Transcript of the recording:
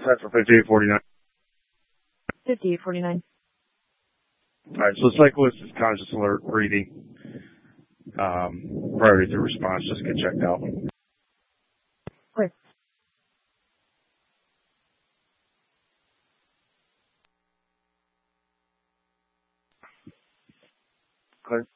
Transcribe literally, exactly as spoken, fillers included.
Set for fifty-eight forty-nine. fifty-eight forty-nine. All right, so cyclist is conscious alert breathing. Um, priority to response, just get checked out. Clear. Clear.